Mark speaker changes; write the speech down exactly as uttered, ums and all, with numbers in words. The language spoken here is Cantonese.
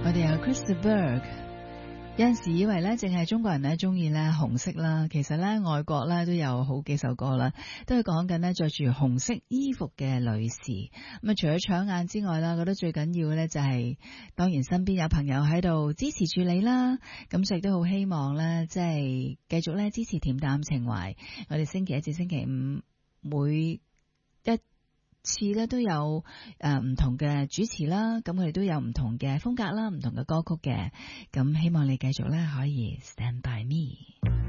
Speaker 1: 我哋有 Chris de Burgh， 有陣時以為咧淨係中國人咧中意咧紅色啦，其實咧外國咧都有好幾首歌啦，都係講緊咧着住紅色衣服嘅女士。咁啊，除咗搶眼之外啦，覺得最緊要嘅咧就係，當然身邊有朋友喺度支持住你啦。咁所以都好希望咧，即係繼續咧支持恬淡情懷。我哋星期一至星期五每一次咧都有誒唔同嘅主持啦，咁佢哋都有唔同嘅風格啦，唔同嘅歌曲嘅，咁希望你繼續咧可以 stand by me。